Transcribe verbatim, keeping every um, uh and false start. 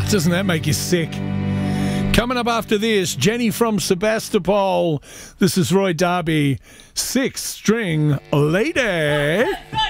Doesn't that make you sick? Coming up after this, Jenny from Sebastopol. This is Roy Darby, Six String Lady.